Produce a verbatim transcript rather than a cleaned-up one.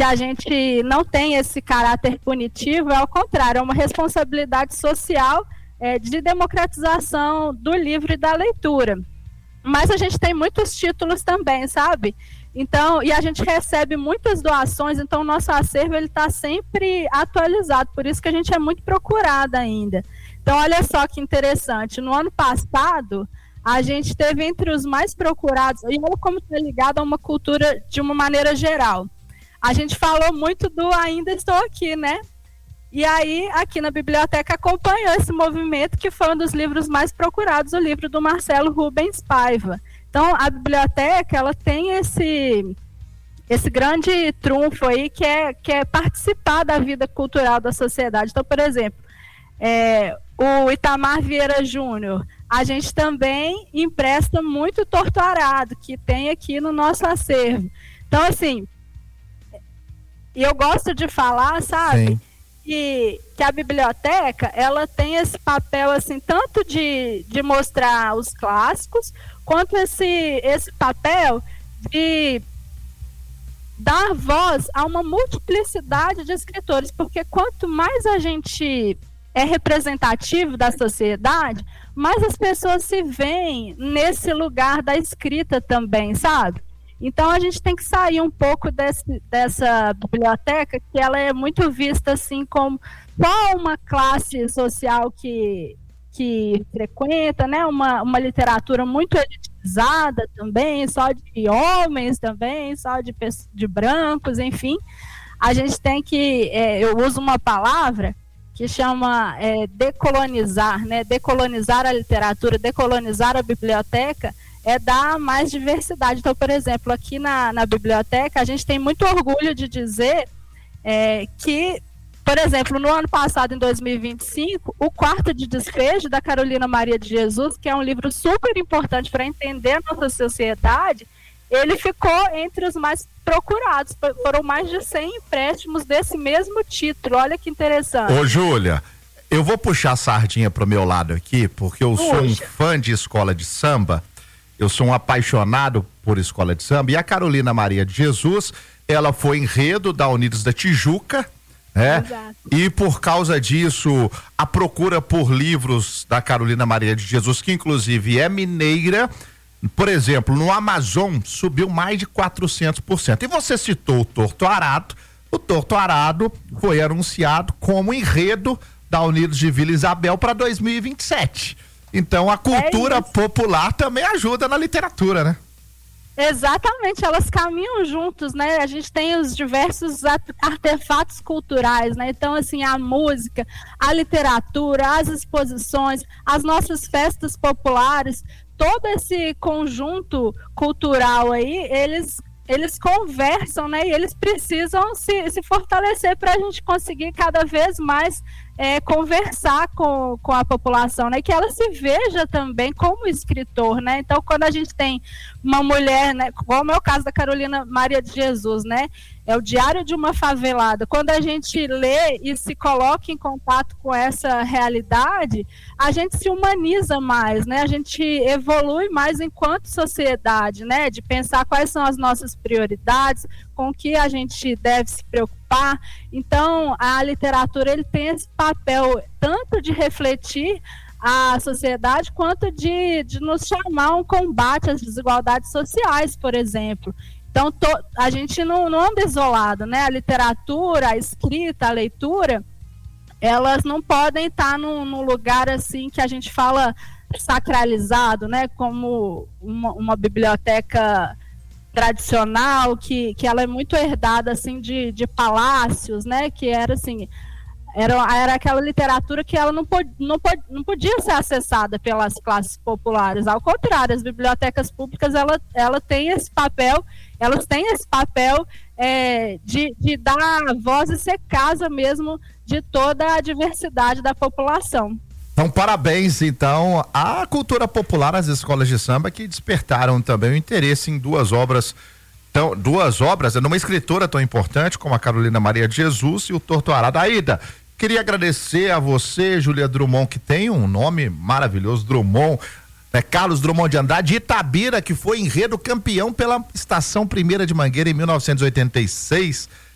a gente não tem esse caráter punitivo, é ao contrário, é uma responsabilidade social é, de democratização do livro e da leitura. Mas a gente tem muitos títulos também, sabe? Então, e a gente recebe muitas doações, então o nosso acervo ele está sempre atualizado, por isso que a gente é muito procurado ainda. Então, olha só que interessante, no ano passado, a gente teve entre os mais procurados, e olha como está ligado a uma cultura de uma maneira geral. A gente falou muito do Ainda Estou Aqui, né? E aí, aqui na biblioteca, acompanhou esse movimento, que foi um dos livros mais procurados, o livro do Marcelo Rubens Paiva. Então, a biblioteca, ela tem esse, esse grande trunfo aí, que é, que é participar da vida cultural da sociedade. Então, por exemplo, é, o Itamar Vieira Júnior, a gente também empresta muito Torto Arado, que tem aqui no nosso acervo. Então, assim, eu gosto de falar, sabe, Sim. que, que a biblioteca, ela tem esse papel, assim, tanto de, de mostrar os clássicos, quanto esse, esse papel de dar voz a uma multiplicidade de escritores, porque quanto mais a gente é representativo da sociedade, mais as pessoas se veem nesse lugar da escrita também, sabe? Então a gente tem que sair um pouco desse, dessa biblioteca, que ela é muito vista assim como só uma classe social que, que frequenta, né? uma, uma literatura muito elitizada também, só de homens também, só de, de brancos, enfim. A gente tem que, é, eu uso uma palavra que chama é, decolonizar, né? Decolonizar a literatura, decolonizar a biblioteca, é dar mais diversidade. Então, por exemplo, aqui na, na biblioteca, a gente tem muito orgulho de dizer é, que, por exemplo, no ano passado, em dois mil e vinte e cinco, o Quarto de Despejo, da Carolina Maria de Jesus, que é um livro super importante para entender a nossa sociedade, ele ficou entre os mais procurados. Foram mais de cem empréstimos desse mesmo título. Olha que interessante. Ô, Júlia, eu vou puxar a sardinha pro meu lado aqui, porque eu Puxa. sou um fã de escola de samba, eu sou um apaixonado por escola de samba, e a Carolina Maria de Jesus, ela foi enredo da Unidos da Tijuca, né? Exato. E por causa disso, a procura por livros da Carolina Maria de Jesus, que inclusive é mineira, por exemplo, no Amazon subiu mais de quatrocentos por cento. E você citou o Torto Arado. O Torto Arado foi anunciado como enredo da Unidos de Vila Isabel para dois mil e vinte e sete. Então a cultura é popular também ajuda na literatura, né? Exatamente, elas caminham juntos, né? A gente tem os diversos artefatos culturais, né? Então, assim, a música, a literatura, as exposições, as nossas festas populares, todo esse conjunto cultural aí, eles, eles conversam, né? E eles precisam se, se fortalecer para a gente conseguir cada vez mais é, conversar com, com a população, né? Que ela se veja também como escritor, né? Então, quando a gente tem uma mulher, né? Como é o caso da Carolina Maria de Jesus, né? É o Diário de uma Favelada. Quando a gente lê e se coloca em contato com essa realidade, a gente se humaniza mais, né? A gente evolui mais enquanto sociedade, né? De pensar quais são as nossas prioridades, com o que a gente deve se preocupar. Então, a literatura ele tem esse papel tanto de refletir a sociedade, quanto de, de nos chamar a um combate às desigualdades sociais, por exemplo. Então, to, a gente não, não anda isolado, né? A literatura, a escrita, a leitura, elas não podem estar num, num lugar assim que a gente fala sacralizado, né? Como uma, uma biblioteca tradicional, que, que ela é muito herdada assim, de, de palácios, né? Que era assim... Era, era aquela literatura que ela não, pod, não, pod, não podia ser acessada pelas classes populares. Ao contrário, as bibliotecas públicas ela, ela tem esse papel, elas têm esse papel é, de, de dar voz e ser casa mesmo de toda a diversidade da população. Então, parabéns, então, à cultura popular, às escolas de samba, que despertaram também o interesse em duas obras, tão, duas obras, numa escritora tão importante como a Carolina Maria de Jesus e o Torto Arado. Aida, queria agradecer a você, Júlia Drummond, que tem um nome maravilhoso, Drummond, né? Carlos Drummond de Andrade, de Itabira, que foi enredo campeão pela Estação Primeira de Mangueira em mil novecentos e oitenta e seis.